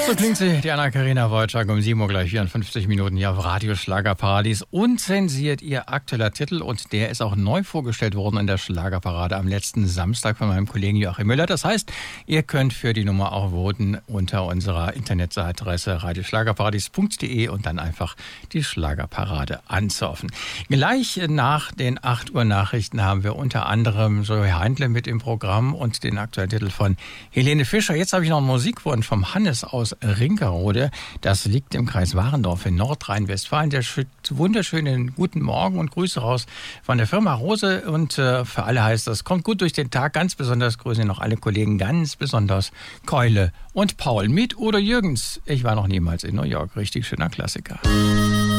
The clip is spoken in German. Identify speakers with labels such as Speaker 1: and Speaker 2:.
Speaker 1: So klingt sie, die Anna-Karina Wojcik, um 7 Uhr gleich 54 Minuten hier auf Radio Schlagerparadies. Unzensiert ihr aktueller Titel und der ist auch neu vorgestellt worden in der Schlagerparade am letzten Samstag von meinem Kollegen Joachim Müller. Das heißt, ihr könnt für die Nummer auch voten unter unserer Internetadresse radioschlagerparadies.de und dann einfach die Schlagerparade ansurfen. Gleich nach den 8 Uhr Nachrichten haben wir unter anderem Zoe Heindle mit im Programm und den aktuellen Titel von Helene Fischer. Jetzt habe ich noch einen Musikwunsch vom Hannes aus Rinkerode. Das liegt im Kreis Warendorf in Nordrhein-Westfalen. Der schickt wunderschönen guten Morgen und Grüße raus von der Firma Rose. Und für alle heißt das, kommt gut durch den Tag. Ganz besonders grüßen noch alle Kollegen, ganz besonders Keule und Paul mit oder Jürgens. Ich war noch niemals in New York. Richtig schöner Klassiker.